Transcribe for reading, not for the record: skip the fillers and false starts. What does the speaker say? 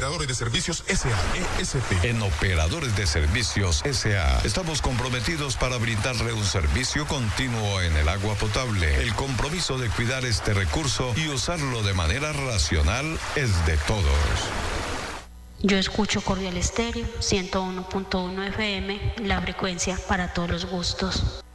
Operadores de Servicios S.A. ESP. En Operadores de Servicios S.A. estamos comprometidos para brindarle un servicio continuo en el agua potable. El compromiso de cuidar este recurso y usarlo de manera racional es de todos. Yo escucho Cordial Estéreo 101.1 FM, la frecuencia para todos los gustos.